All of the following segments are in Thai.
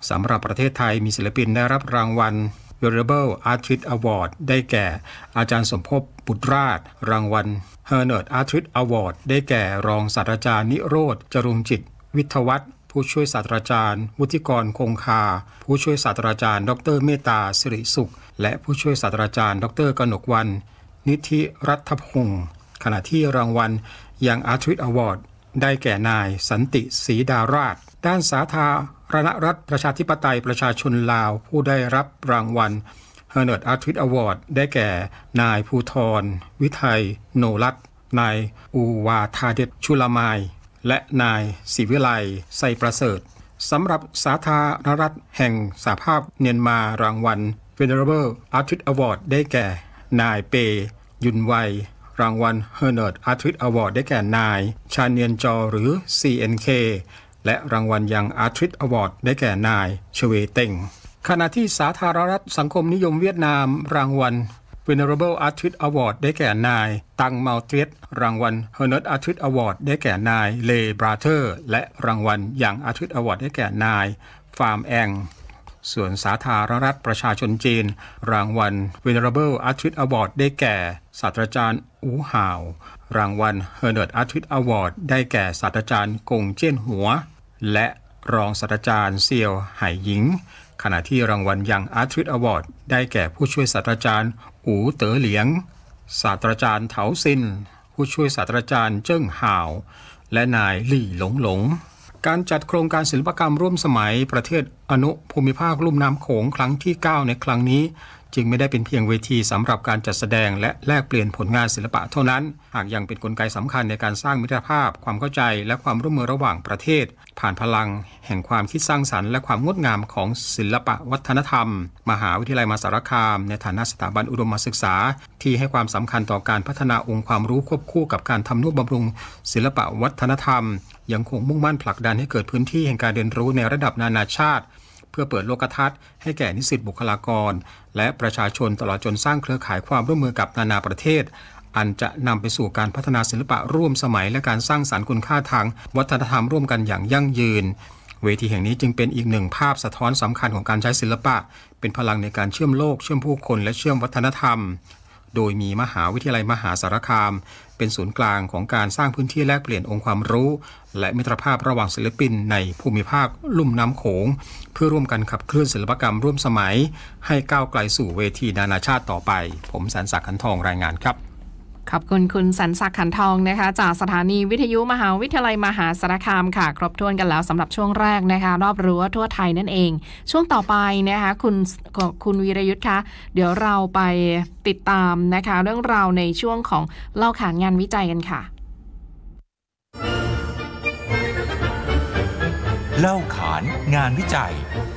สำหรับประเทศไทยมีศิลปินได้รับรางวัล Wearable Artist Award ได้แก่อาจารย์สมภพบุตรราชรางวัล Hernert Artist Award ได้แก่รองศาสตราจารย์นิโรธจรุงจิตวิทยวัฒน์ผู้ช่วยศาสตราจารย์วุฒิกรคงคาผู้ช่วยศาสตราจารย์ดรเมตตาสิริสุขและผู้ช่วยศาสตราจารย์ดรกนกวรรณนิธิรัฐพงศ์ขณะที่รางวัล Young Artist Award ได้แก่นายสันติศรีดาราชด้านสาธารณรัฐประชาธิปไตยประชาชนลาวผู้ได้รับรางวัล Hernert Artist Award ได้แก่นายภูธรวิทัยโนรัตน์นายอูวาทาเดชชุลมายและนายศิวิไลไซประเสริฐสำหรับสาธารณรัฐแห่งสหภาพเมียนมารางวัล Venerable Artist Award ได้แก่นายเปยุนไวรางวัล Hernert Artist Award ได้แก่นายชาเนียนจอหรือ CNK และรางวัล Young Artist Award ได้แก่นายชเวเต็งขณะที่สาธารณรัฐสังคมนิยมเวียดนามรางวัล Venerable Artist Award ได้แก่นายตังเมาเตียดรางวัล Hernert Artist Award ได้แก่นายเลบราเธอร์และรางวัล Young Artist Award ได้แก่นายฟาร์มแองส่วนสาธารณรัฐประชาชนจีนรางวัล Venerable Artist Award ได้แก่ศาสตราจารย์อู่ห่าวรางวัล Hernert Artist Award ได้แก่ศาสตราจารย์กงเจี้ยนหัวและรองศาสตราจารย์เซียวไหหยิงขณะที่รางวัล Young Artist Award ได้แก่ผู้ช่วยศาสตราจารย์อู๋เต๋อเหลียงศาสตราจารย์เถาซินผู้ช่วยศาสตราจารย์เจิ้งห่าวและนายลี่หลงหลงการจัดโครงการศิลปกรรมร่วมสมัยประเทศอนุภูมิภาคลุ่มน้ำโขงครั้งที่ 9 ในครั้งนี้จึงไม่ได้เป็นเพียงเวทีสำหรับการจัดแสดงและแลกเปลี่ยนผลงานศิลปะเท่านั้นหากยังเป็นกลไกสำคัญในการสร้างมิตรภาพความเข้าใจและความร่วมมือระหว่างประเทศผ่านพลังแห่งความคิดสร้างสรรค์และความงดงามของศิลปะวัฒนธรรมมหาวิทยาลัยมหาสารคามในฐานะสถาบันอุดมศึกษาที่ให้ความสำคัญต่อการพัฒนาองค์ความรู้ควบคู่กับการทำนุบำรุงศิลปะวัฒนธรรมยังคงมุ่งมั่นผลักดันให้เกิดพื้นที่แห่งการเรียนรู้ในระดับนานาชาติเพื่อเปิดโลกทัศน์ให้แก่นิสิตบุคลากรและประชาชนตลอดจนสร้างเครือข่ายความร่วมมือกับนานาประเทศอันจะนำไปสู่การพัฒนาศิลปะร่วมสมัยและการสร้างสรรค์คุณค่าทางวัฒนธรรมร่วมกันอย่างยั่งยืนเวทีแห่งนี้จึงเป็นอีกหนึ่งภาพสะท้อนสำคัญของการใช้ศิลปะเป็นพลังในการเชื่อมโลกเชื่อมผู้คนและเชื่อมวัฒนธรรมโดยมีมหาวิทยาลัยมหาสารคามเป็นศูนย์กลางของการสร้างพื้นที่แลกเปลี่ยนองค์ความรู้และมิตรภาพระหว่างศิลปินในภูมิภาคลุ่มน้ำโขงเพื่อร่วมกันขับเคลื่อนศิลปกรรมร่วมสมัยให้ก้าวไกลสู่เวทีนานาชาติต่อไปผมแสนศักดิ์ขันทองรายงานครับขอบคุณคุณสันศักดิ์ขันทองนะคะจากสถานีวิทยุมหาวิทยาลัยมหาสารคามค่ะครบถ้วนกันแล้วสำหรับช่วงแรกนะคะรอบรั้วทั่วไทยนั่นเองช่วงต่อไปนะคะคุณวีรยุทธ์คะเดี๋ยวเราไปติดตามนะคะเรื่องราวในช่วงของเล่าขานงานวิจัยกันค่ะเล่าขานงานวิจัย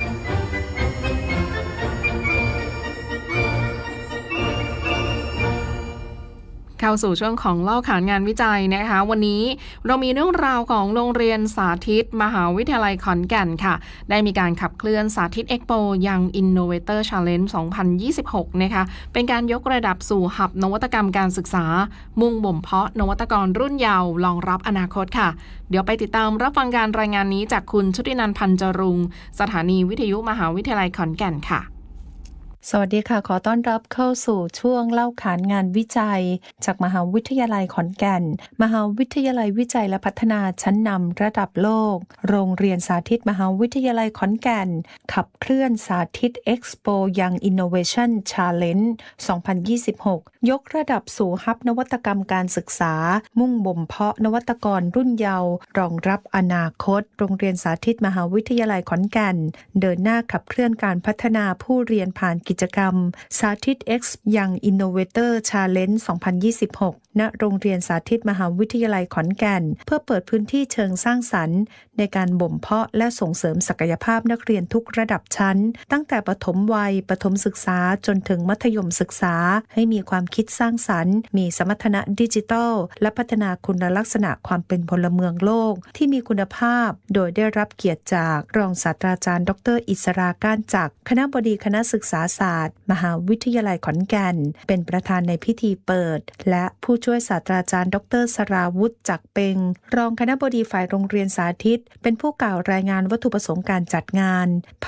เข้าสู่ช่วงของเล่าขานงานวิจัยนะคะวันนี้เรามีเรื่องราวของโรงเรียนสาธิตมหาวิทยาลัยขอนแก่นค่ะได้มีการขับเคลื่อนสาธิตเอ็กโปยังอินโนเวเตอร์ชาเลนจ์2026นะคะเป็นการยกระดับสู่หับนวัตกรรมการศึกษามุ่งบ่มเพาะนวัตกรรุ่นเยาว์รองรับอนาคตค่ะเดี๋ยวไปติดตามรับฟังการรายงานนี้จากคุณชุตินันท์ พันจรุงสถานีวิทยุมหาวิทยาลัยขอนแก่นค่ะสวัสดีค่ะขอต้อนรับเข้าสู่ช่วงเล่าขานงานวิจัยจากมหาวิทยาลัยขอนแก่นมหาวิทยาลัยวิจัยและพัฒนาชั้นนำระดับโลกโรงเรียนสาธิตมหาวิทยาลัยขอนแก่นขับเคลื่อนสาธิต Expo Young Innovation Challenge 2026 ยกระดับสู่ฮับนวัตกรรมการศึกษามุ่งบ่มเพาะนวัตกรรุ่นเยาว์รองรับอนาคตโรงเรียนสาธิตมหาวิทยาลัยขอนแก่นเดินหน้าขับเคลื่อนการพัฒนาผู้เรียนผ่านกิจกรรมสาธิต X Young Innovator Challenge 2026 ณ โรงเรียนสาธิตมหาวิทยาลัยขอนแก่นเพื่อเปิดพื้นที่เชิงสร้างสรรค์ในการบ่มเพาะและส่งเสริมศักยภาพนักเรียนทุกระดับชั้นตั้งแต่ประถมวัยประถมศึกษาจนถึงมัธยมศึกษาให้มีความคิดสร้างสรรค์มีสมรรถนะดิจิทัลและพัฒนาคุณลักษณะความเป็นพลเมืองโลกที่มีคุณภาพโดยได้รับเกียรติจากรองศาสตราจารย์ดร.อิสราก้านจักรคณบดีคณะศึกษาศาสตร์มหาวิทยาลัยขอนแก่นเป็นประธานในพิธีเปิดและผู้ช่วยศาสตราจารย์ดร.สราวุฒิจักรเปงรองคณบดีฝ่ายโรงเรียนสาธิตเป็นผู้กล่าวรายงานวัตถุประสงค์การจัดงาน